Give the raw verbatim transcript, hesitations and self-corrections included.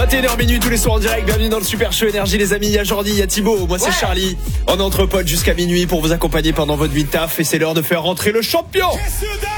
vingt et une heures minuit tous les soirs en direct, bienvenue dans le Super Show Énergie les amis, il y a Jordi, il y a Thibaut, moi c'est ouais. Charlie. On est entre potes jusqu'à minuit pour vous accompagner pendant votre nuit de taf et c'est l'heure de faire rentrer le champion. Yes,